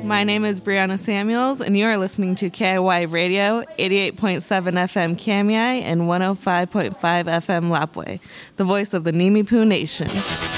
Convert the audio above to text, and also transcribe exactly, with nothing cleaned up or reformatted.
My name is Brianna Samuels, and you are listening to K I Y Radio, eighty-eight point seven F M Kamiah and one oh five point five F M Lapwai, the voice of the Nimi Poo Nation.